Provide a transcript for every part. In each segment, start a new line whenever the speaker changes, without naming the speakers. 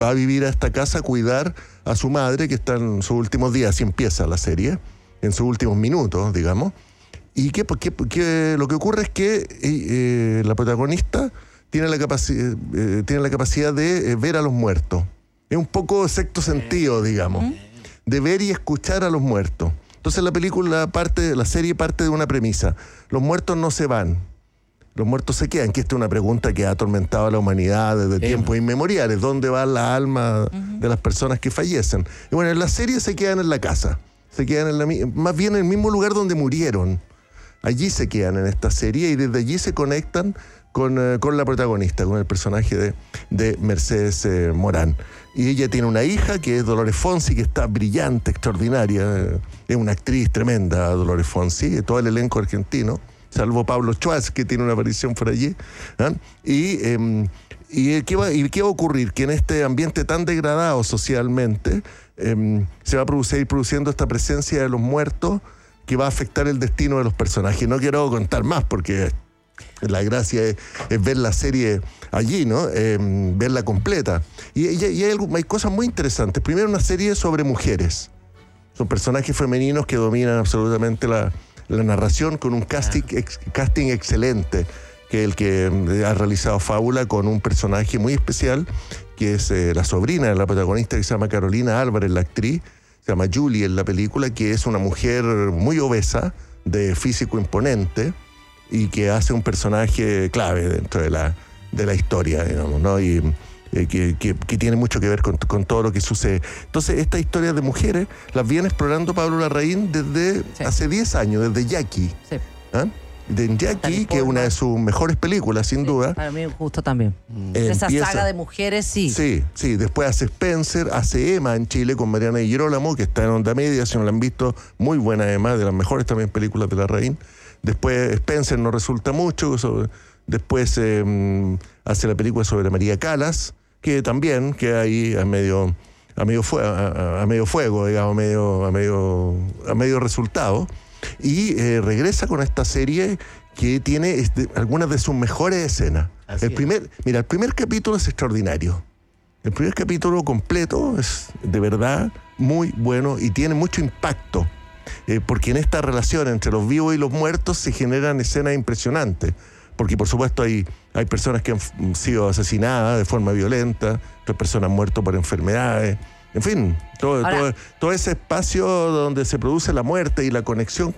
va a vivir a esta casa a cuidar a su madre, que está en sus últimos días, así empieza la serie, en sus últimos minutos, digamos. Y lo que ocurre es que la protagonista tiene la capacidad de ver a los muertos. Es un poco sexto sentido, digamos, de ver y escuchar a los muertos. Entonces la serie parte de una premisa: los muertos no se van, los muertos se quedan, que esta es una pregunta que ha atormentado a la humanidad desde tiempos inmemoriales. ¿Dónde van las almas de las personas que fallecen? Y bueno, en la serie se quedan en la casa, se quedan más bien en el mismo lugar donde murieron. Allí se quedan en esta serie y desde allí se conectan con la protagonista, con el personaje de Mercedes Morán. Y ella tiene una hija que es Dolores Fonzi, que está brillante, extraordinaria. Es una actriz tremenda, Dolores Fonzi, todo el elenco argentino, salvo Pablo Schwartz, que tiene una aparición por allí. ¿Y qué va a ocurrir? Que en este ambiente tan degradado socialmente se va a seguir produciendo esta presencia de los muertos que va a afectar el destino de los personajes. No quiero contar más porque la gracia es ver la serie allí, ¿no? Verla completa. Y hay cosas muy interesantes. Primero, una serie sobre mujeres. Son personajes femeninos que dominan absolutamente la narración con un casting excelente, que es el que ha realizado Fábula, con un personaje muy especial, que es la sobrina de la protagonista, que se llama Carolina Álvarez, la actriz. Se llama Julie en la película, que es una mujer muy obesa, de físico imponente, y que hace un personaje clave dentro de la historia, digamos, ¿no? Y que tiene mucho que ver con todo lo que sucede. Entonces, estas historias de mujeres las viene explorando Pablo Larraín desde hace 10 años, desde Jackie. Sí. De Jackie, que es una de sus mejores películas, sin duda.
Para mí justo también. Esa saga de mujeres, sí.
Sí. Después hace Spencer, hace Emma en Chile con Mariana Di Girolamo, que está en Onda Media, si no la han visto, muy buena Emma, de las mejores también películas de Larraín. Después Spencer no resulta mucho. Después hace la película sobre María Calas, que también queda ahí a medio fuego, digamos, a medio resultado. Y regresa con esta serie que tiene algunas de sus mejores escenas. El primer capítulo es extraordinario. El primer capítulo completo es de verdad muy bueno y tiene mucho impacto, porque en esta relación entre los vivos y los muertos se generan escenas impresionantes. Porque por supuesto hay personas que han sido asesinadas de forma violenta, otras personas muertas por enfermedades. En fin, todo ese espacio donde se produce la muerte y la conexión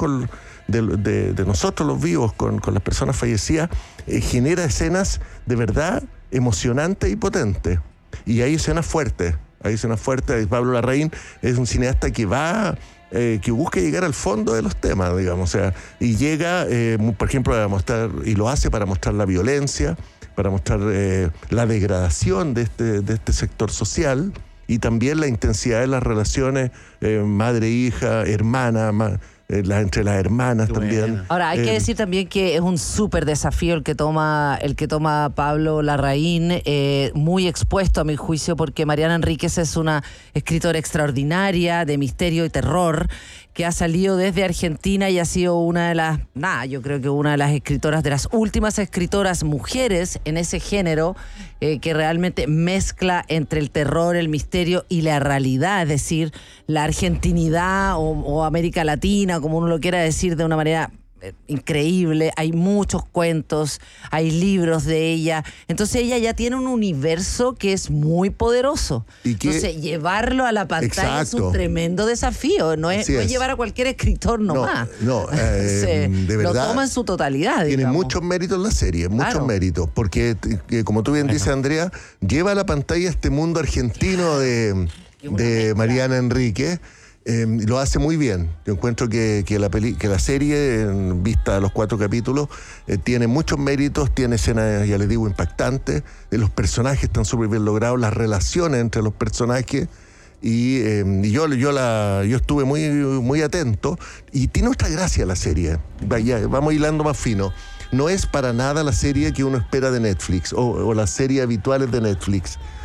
de nosotros los vivos con las personas fallecidas genera escenas de verdad emocionantes y potentes. Y hay escenas fuertes. Pablo Larraín es un cineasta que busca llegar al fondo de los temas, digamos. O sea, y llega, por ejemplo, a mostrar, y lo hace para mostrar la violencia, para mostrar la degradación de este sector social, y también la intensidad de las relaciones madre-hija, hermana, entre las hermanas también.
Ahora, hay que decir también que es un súper desafío el que toma Pablo Larraín, muy expuesto a mi juicio, porque Mariana Enríquez es una escritora extraordinaria de misterio y terror, que ha salido desde Argentina y ha sido yo creo que una de las escritoras, de las últimas escritoras mujeres en ese género, que realmente mezcla entre el terror, el misterio y la realidad, es decir, la argentinidad o América Latina, como uno lo quiera decir, de una manera increíble. Hay muchos cuentos, hay libros de ella. Entonces ella ya tiene un universo que es muy poderoso. Entonces llevarlo a la pantalla es un tremendo desafío. No es llevar a cualquier escritor nomás.
De verdad.
Lo toma en su totalidad.
Tiene muchos méritos la serie, muchos méritos. Porque, como tú bien dices, Andrea, lleva a la pantalla este mundo argentino de Mariana Enríquez. Lo hace muy bien. Yo encuentro que la serie, vista a los 4 capítulos, tiene muchos méritos, tiene escenas, ya les digo, impactantes. Los personajes están súper bien logrados, las relaciones entre los personajes. Y yo estuve muy, muy atento. Y tiene otra gracia la serie. Vamos hilando más fino. No es para nada la serie que uno espera de Netflix o las series habituales de Netflix.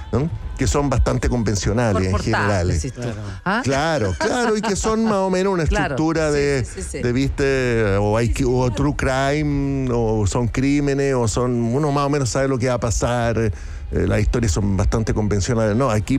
¿no? Que son bastante convencionales en general.
¿Ah?
Claro, y que son más o menos una estructura de viste, o true crime, o son crímenes, o son, uno más o menos sabe lo que va a pasar. Las historias son bastante convencionales. No, aquí